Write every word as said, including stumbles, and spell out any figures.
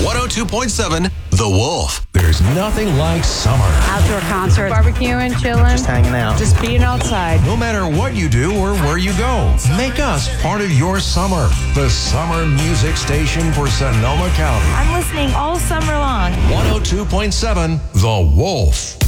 one oh two point seven The Wolf. There's nothing like summer. Outdoor concert, barbecuing, chilling, Just hanging out. just being outside. No matter what you do or where you go, make us part of your summer. The summer music station for Sonoma County. I'm listening all summer long. one oh two point seven The Wolf.